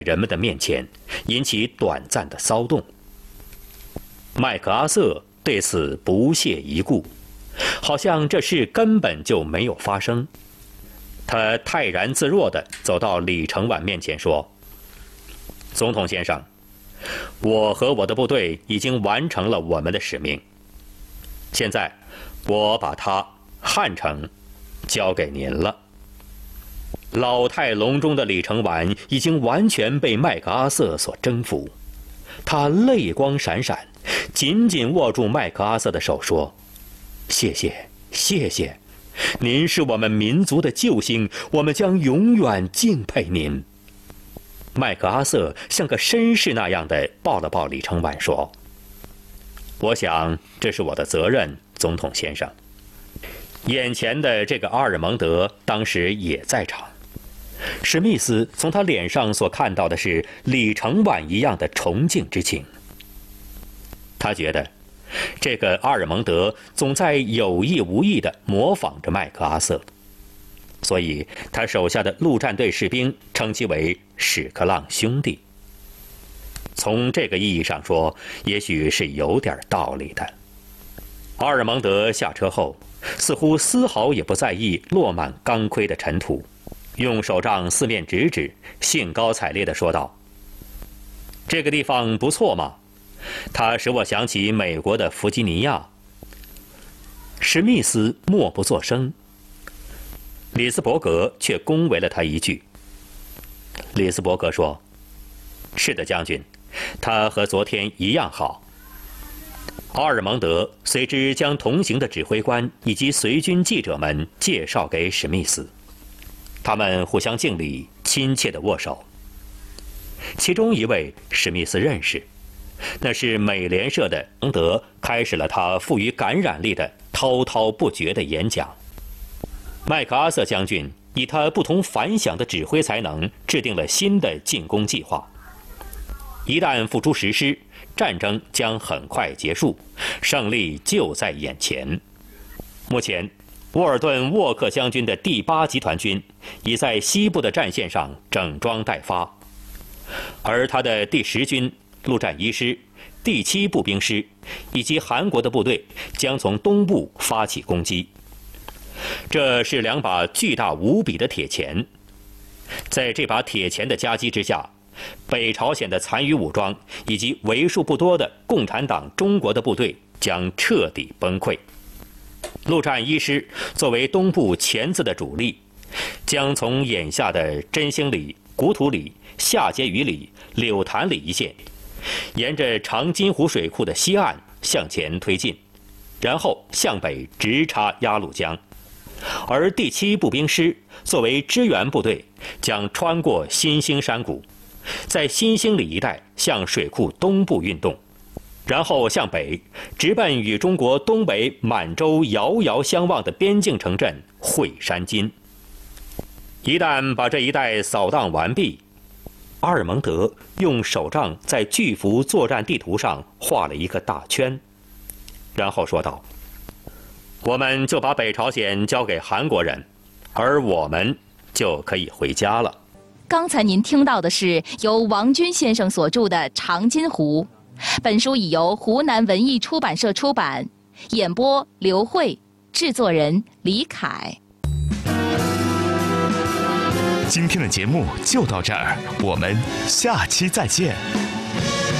人们的面前，引起短暂的骚动。麦克阿瑟对此不屑一顾，好像这事根本就没有发生。他泰然自若地走到李承晚面前说：“总统先生，我和我的部队已经完成了我们的使命，现在我把它汉城交给您了。”老态龙钟的李承晚已经完全被麦克阿瑟所征服，他泪光闪闪，紧紧握住麦克阿瑟的手说：“谢谢，谢谢，您是我们民族的救星，我们将永远敬佩您。”麦克阿瑟像个绅士那样的抱了抱李承晚说：“我想这是我的责任，总统先生。”眼前的这个阿尔蒙德当时也在场。史密斯从他脸上所看到的是李承晚一样的崇敬之情。他觉得这个阿尔蒙德总在有意无意地模仿着麦克阿瑟，所以他手下的陆战队士兵称其为屎壳郎兄弟。从这个意义上说，也许是有点道理的。阿尔蒙德下车后，似乎丝毫也不在意落满钢盔的尘土，用手杖四面指指，兴高采烈地说道：“这个地方不错嘛，它使我想起美国的弗吉尼亚。”史密斯默不作声，里斯伯格却恭维了他一句。里斯伯格说：“是的，将军，他和昨天一样好。”阿尔蒙德随之将同行的指挥官以及随军记者们介绍给史密斯，他们互相敬礼，亲切地握手。其中一位史密斯认识，那是美联社的蒙德开始了他富于感染力的滔滔不绝的演讲。麦克阿瑟将军以他不同凡响的指挥才能，制定了新的进攻计划。一旦付诸实施，战争将很快结束，胜利就在眼前。目前，沃尔顿·沃克将军的第8集团军已在西部的战线上整装待发，而他的第10军陆战一师、第7步兵师以及韩国的部队将从东部发起攻击。这是2把巨大无比的铁钳，在这把铁钳的夹击之下，北朝鲜的残余武装以及为数不多的共产党中国的部队将彻底崩溃。陆战一师作为东部钳子的主力，将从眼下的真兴里、古土里、下碣隅里、柳潭里一线，沿着长津湖水库的西岸向前推进，然后向北直插鸭绿江。而第7步兵师作为支援部队，将穿过新兴山谷，在新兴里一带向水库东部运动，然后向北直奔与中国东北满洲遥遥相望的边境城镇会山津。一旦把这一带扫荡完毕，阿尔蒙德用手杖在巨幅作战地图上画了一个大圈，然后说道：“我们就把北朝鲜交给韩国人，而我们就可以回家了。” 刚才您听到的是由王军先生所著的《长津湖》，本书已由湖南文艺出版社出版，演播刘慧，制作人李凯。 今天的节目就到这儿，我们下期再见。